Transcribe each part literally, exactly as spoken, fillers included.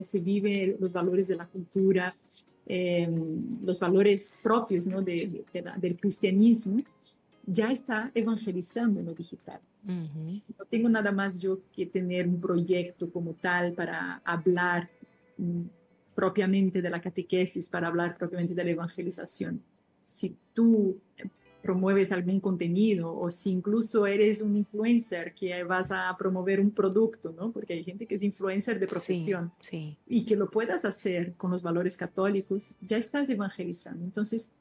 se vive los valores de la cultura, eh, los valores propios, ¿no? de, de, de la, del cristianismo, ya está evangelizando en lo digital. Uh-huh. No tengo nada más yo que tener un proyecto como tal para hablar mm, propiamente de la catequesis, para hablar propiamente de la evangelización. Si tú promueves algún contenido o si incluso eres un influencer que vas a promover un producto, ¿no? Porque hay gente que es influencer de Sí, profesión sí. y que lo puedas hacer con los valores católicos, ya estás evangelizando. Entonces,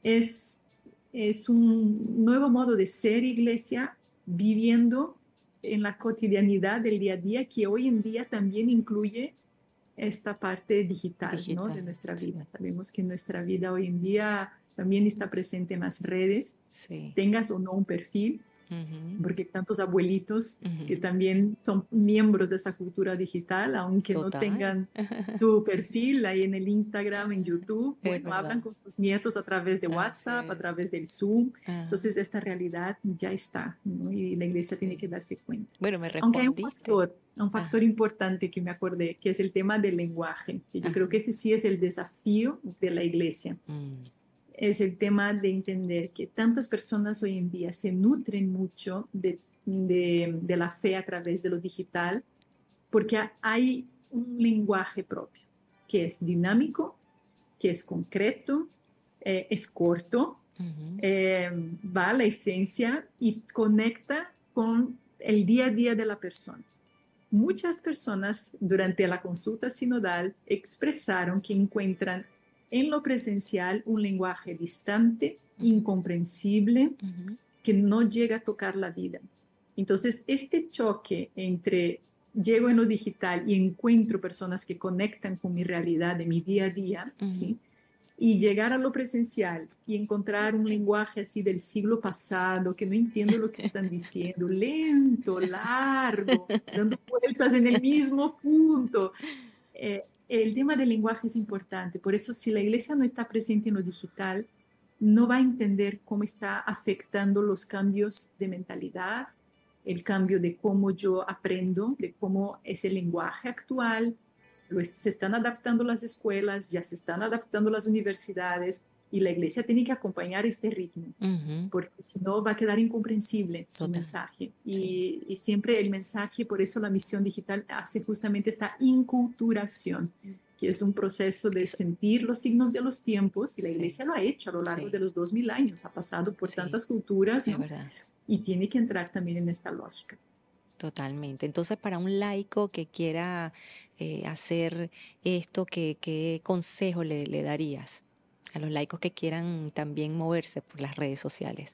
es, es un nuevo modo de ser iglesia viviendo en la cotidianidad del día a día que hoy en día también incluye esta parte digital, ¿no? de Digital, nuestra vida. sí, Sabemos que nuestra vida hoy en día también está presente en las redes, sí. tengas o no un perfil, Uh-huh. porque hay tantos abuelitos que Uh-huh. también son miembros de esa cultura digital, aunque no Total. tengan su perfil ahí en el Instagram, en YouTube, Es bueno, hablan verdad. con sus nietos a través de Así WhatsApp, a es. través del Zoom. Ajá, Entonces, esta realidad ya está, ¿no? Y la iglesia tiene sí. que darse cuenta. Bueno, me Aunque hay un respondiste. factor, un factor Ajá, importante que me acordé, que es el tema del lenguaje, que yo creo que ajá. ese sí es el desafío de la iglesia. Mm, Es el tema de entender que tantas personas hoy en día se nutren mucho de, de, de la fe a través de lo digital, porque hay un lenguaje propio, que es dinámico, que es concreto, eh, es corto, ujú, eh, va a la esencia y conecta con el día a día de la persona. Muchas personas durante la consulta sinodal expresaron que encuentran en lo presencial un lenguaje distante, ujú, incomprensible, ujú. que no llega a tocar la vida. Entonces, este choque entre llego en lo digital y encuentro personas que conectan con mi realidad de mi día a día, Ujú. ¿sí? Y llegar a lo presencial y encontrar un lenguaje así del siglo pasado, que no entiendo lo que están diciendo, lento, largo, dando vueltas en el mismo punto. Eh, el tema del lenguaje es importante, por eso si la iglesia no está presente en lo digital, no va a entender cómo está afectando los cambios de mentalidad, el cambio de cómo yo aprendo, de cómo es el lenguaje actual, lo es- se están adaptando las escuelas, ya se están adaptando las universidades y la iglesia tiene que acompañar este ritmo, Ujú. porque si no va a quedar incomprensible su Total, mensaje. sí, Y, y siempre el mensaje, por eso la misión digital hace justamente esta inculturación, que es un proceso de eso, sentir los signos de los tiempos, y la sí, iglesia lo ha hecho a lo largo de sí, los dos mil años, ha pasado por sí, tantas culturas, es ¿no? verdad, Y tiene que entrar también en esta lógica. totalmente. Entonces, para un laico que quiera eh, hacer esto, ¿qué, qué consejo le, le darías a los laicos que quieran también moverse por las redes sociales?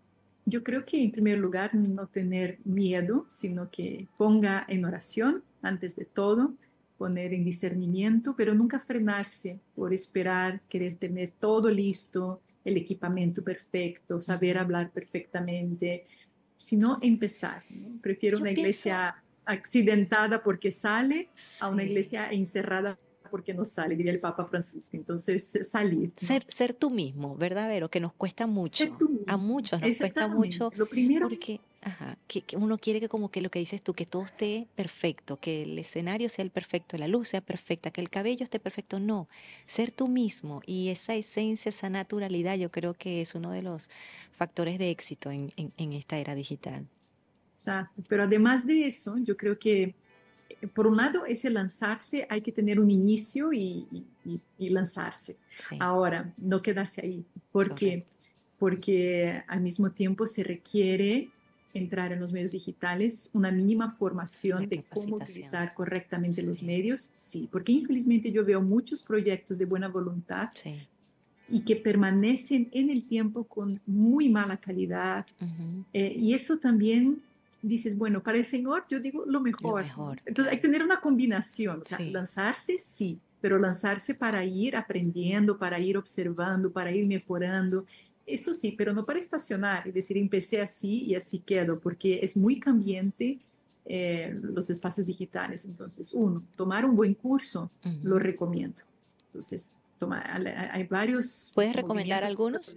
Yo creo que en primer lugar no tener miedo, sino que ponga en oración antes de todo, poner en discernimiento, pero nunca frenarse por esperar, querer tener todo listo, el equipamiento perfecto, saber Ujú. hablar perfectamente, sino empezar, ¿no? Prefiero Yo una pienso, iglesia accidentada porque sale a una sí. iglesia encerrada porque no sale, diría el Papa Francisco. Entonces, salir, Ser, ¿no? ser tú mismo, ¿verdad, Vero? Que nos cuesta Ser mucho. tú A mismo. muchos nos Eso cuesta mucho exactamente. Lo primero porque, es ajá, que, que uno quiere que como que lo que dices tú, que todo esté perfecto, que el escenario sea el perfecto, la luz sea perfecta, que el cabello esté perfecto. No, ser tú mismo y esa esencia, esa naturalidad, yo creo que es uno de los factores de éxito en, en, en esta era digital. exacto, pero además de eso, yo creo que eh, por un lado ese lanzarse hay que tener un inicio y, y- y- y lanzarse. Sí, Ahora, no quedarse ahí, porque correcto. porque al mismo tiempo se requiere entrar en los medios digitales, una mínima La formación de cómo capacitación. utilizar correctamente los Sí, medios, sí, porque infelizmente yo veo muchos proyectos de buena voluntad sí. y que permanecen en el tiempo con muy mala calidad. Ujú. Eh, y eso también dices, bueno, para el Señor yo digo lo Lo mejor, ¿no? mejor, Entonces hay que claro. tener una combinación, o sea, Sí, lanzarse sí, pero lanzarse para ir aprendiendo, para ir observando, para ir mejorando. Eso sí, pero no para estacionar y decir, empecé así y así quedo, porque es muy cambiante eh, los espacios digitales. Entonces, uno, tomar un buen curso, lo ujú. recomiendo. Entonces, toma, hay varios ¿Puedes recomendar movimientos. algunos?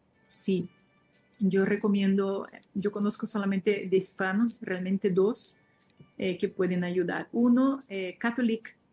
Sí, yo recomiendo, yo conozco solamente de hispanos, realmente dos eh, que pueden ayudar. Uno, eh, Catholic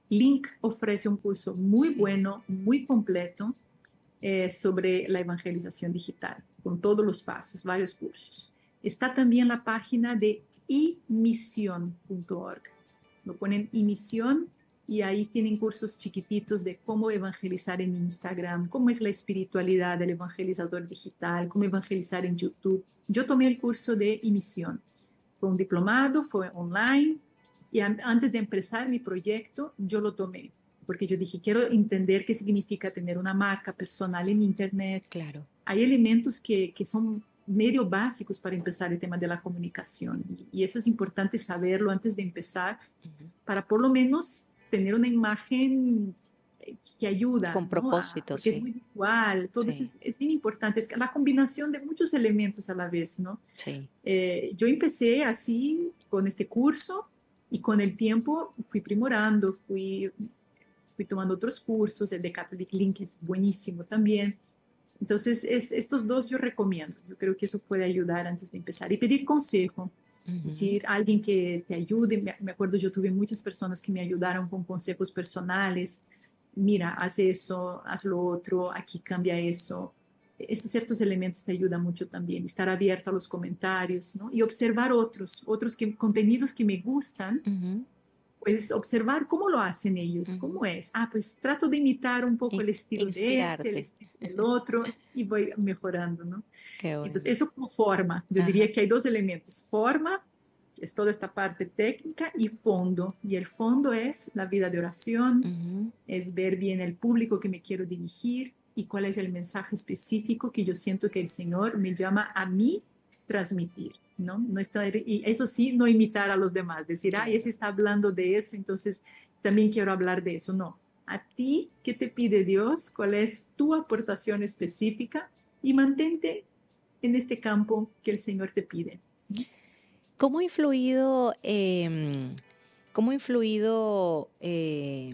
Link ofrece un curso muy Sí. bueno, muy completo eh, sobre la evangelización digital, con todos los pasos, varios cursos. Está también la página de i misión punto org. Lo ponen imisión y ahí tienen cursos chiquititos de cómo evangelizar en Instagram, cómo es la espiritualidad del evangelizador digital, cómo evangelizar en YouTube. Yo tomé el curso de imisión. Fue un diplomado, fue online y an- antes de empezar mi proyecto, yo lo tomé porque yo dije, quiero entender qué significa tener una marca personal en Internet. Claro. Hay elementos que, que son medio básicos para empezar el tema de la comunicación y, y eso es importante saberlo antes de empezar Ujú. para por lo menos tener una imagen eh, que ayuda, Con ¿no? A- propósito, porque es sí, muy visual, todo eso sí, es, es bien importante, es que la combinación de muchos elementos a la vez, ¿no? sí. Eh, yo empecé así con este curso y con el tiempo fui primorando, fui, fui tomando otros cursos, el de Catholic Link es buenísimo también. Entonces, es, estos dos yo recomiendo. Yo creo que eso puede ayudar antes de empezar. Y pedir consejo, es Ujú. decir, alguien que te ayude. Me, me acuerdo, yo tuve muchas personas que me ayudaron con consejos personales. Mira, haz eso, haz lo otro, aquí cambia eso. Esos ciertos elementos te ayudan mucho también. Estar abierto a los comentarios, ¿no? Y observar otros, otros que, contenidos que me gustan, Ujú. pues observar cómo lo hacen ellos, Ujú. cómo es. Ah, pues trato de imitar un poco In- el estilo de ese, el inspirarte. estilo del otro y voy mejorando, ¿no? Qué Entonces, bueno. eso como forma. Yo Ajá. diría que hay dos elementos. Forma, que es toda esta parte técnica, y fondo. Y el fondo es la vida de oración, Ujú. es ver bien el público que me quiero dirigir y cuál es el mensaje específico que yo siento que el Señor me llama a mí transmitir, ¿no? No estar, y eso sí, no imitar a los demás, decir, ah, ese Claro. está hablando de eso, entonces también quiero hablar de eso. No, a ti, ¿qué te pide Dios? ¿Cuál es tu aportación específica? Y mantente en este campo que el Señor te pide. ¿Cómo ha influido, em, cómo ha influido eh,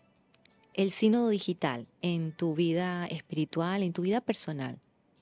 el sínodo digital en tu vida espiritual, en tu vida personal?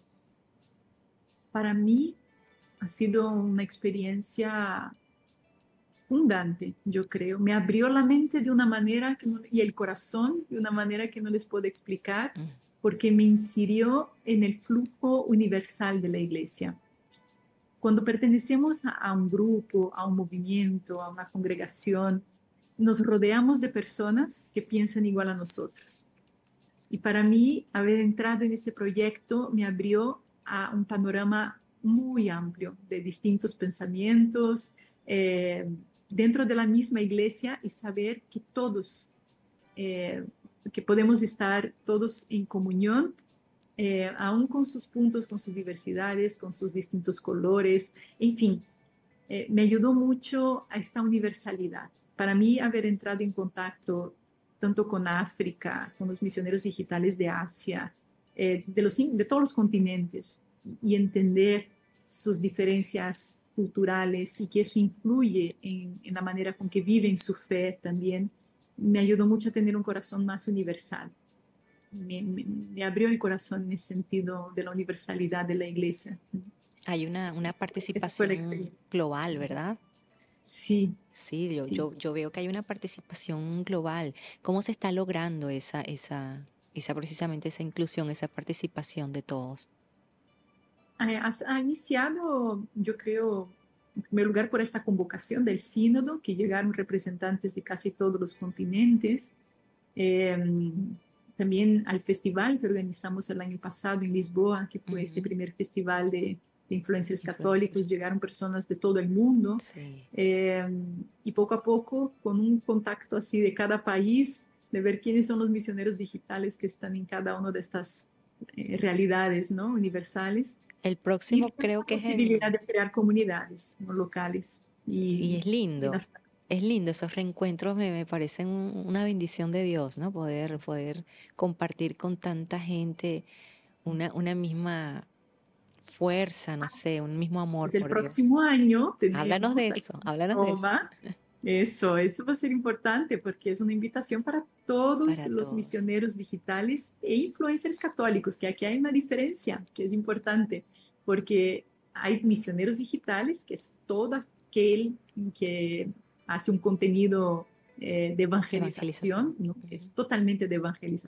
Para mí ha sido una experiencia fundante, yo creo. Me abrió la mente de una manera que no- y el corazón de una manera que no les puedo explicar, Mm. porque me insirió en el flujo universal de la iglesia. Cuando pertenecemos a, a un grupo, a un movimiento, a una congregación, nos rodeamos de personas que piensan igual a nosotros. Y para mí, haber entrado en este proyecto me abrió a un panorama muy amplio de distintos pensamientos eh, dentro de la misma iglesia y saber que todos, eh, que podemos estar todos en comunión, eh, aún con sus puntos, con sus diversidades, con sus distintos colores, en fin, eh, me ayudó mucho a esta universalidad. Para mí, haber entrado en contacto tanto con África, con los misioneros digitales de Asia, eh, de, los, de todos los continentes, y entender sus diferencias culturales y que eso influye en, en la manera con que viven su fe también, me ayudó mucho a tener un corazón más universal. Me, me, me abrió el corazón en ese sentido de la universalidad de la iglesia. Hay una, una Esa fue la participación experiencia. global, ¿verdad? Sí, Sí, yo, sí. yo, yo veo que hay una participación global. ¿Cómo se está logrando esa, esa, esa precisamente esa inclusión, esa participación de todos? Ha, ha iniciado, yo creo, en primer lugar por esta convocación del sínodo, que llegaron representantes de casi todos los continentes. Eh, También al festival que organizamos el año pasado en Lisboa, que fue este Ujú. primer festival de, de influencers católicos, Influencers. llegaron personas de todo el mundo. Sí. Eh, y poco a poco, con un contacto así de cada país, de ver quiénes son los misioneros digitales que están en cada una de estas eh, realidades, ¿no? Universales El y próximo tenemos creo la que es posibilidad en... de crear comunidades, ¿no? Locales y, Y es y lindo, las- es lindo, esos reencuentros me, me parecen un- una bendición de Dios, ¿no? Poder, poder compartir con tanta gente una, una misma fuerza, no sé, un mismo amor Pues el por Dios. próximo año Háblanos de tenemos aquí eso, en háblanos de eso. Roma. Eso, eso va a ser importante porque es una invitación para todos Para los todos. misioneros digitales e influencers católicos, que aquí hay una diferencia que es importante, porque hay misioneros digitales, que es todo aquel que hace un contenido eh, de Evangelización. evangelización, ¿no? Ujú. Es totalmente de evangelización.